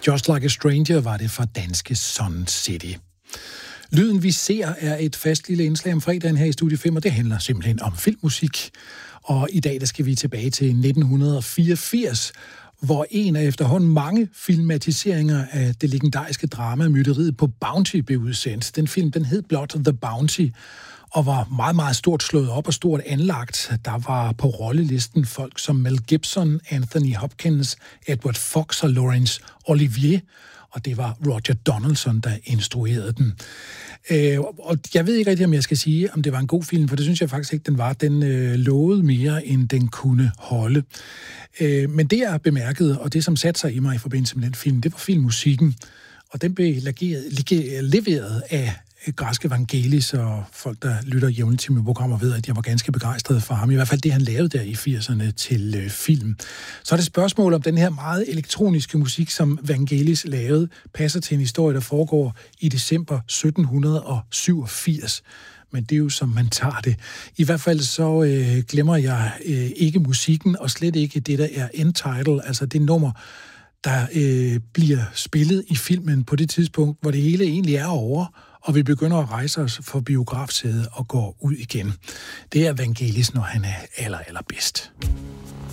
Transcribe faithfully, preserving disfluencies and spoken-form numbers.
Just Like a Stranger var det fra danske Sun City. Lyden, vi ser, er et fast lille indslag om fredagen her i Studie fem, og det handler simpelthen om filmmusik. Og i dag der skal vi tilbage til nitten fireogfirs, hvor en af efterhånden mange filmatiseringer af det legendariske drama Mytteriet på Bounty blev udsendt. Den film, den hed blot The Bounty, og var meget, meget stort slået op og stort anlagt. Der var på rollelisten folk som Mel Gibson, Anthony Hopkins, Edward Fox og Laurence Olivier, og det var Roger Donaldson, der instruerede den. Øh, og jeg ved ikke rigtig, om jeg skal sige, om det var en god film, for det synes jeg faktisk ikke, den var. Den øh, lovede mere, end den kunne holde. Øh, men det, jeg bemærkede, og det, som satte sig i mig i forbindelse med den film, det var filmmusikken. Og den blev leveret af græske Vangelis, og folk, der lytter jævnligt til mine programmer, ved, at jeg var ganske begejstret for ham. I hvert fald det, han lavede der i firserne til øh, film. Så er det spørgsmål, om den her meget elektroniske musik, som Vangelis lavede, passer til en historie, der foregår i december sytten syvogfirs. Men det er jo, som man tager det. I hvert fald så øh, glemmer jeg øh, ikke musikken, og slet ikke det, der er end title, altså det nummer, der øh, bliver spillet i filmen på det tidspunkt, hvor det hele egentlig er over, og vi begynder at rejse os for biografsædet og går ud igen. Det er Vangelis, når han er aller, allerbedst.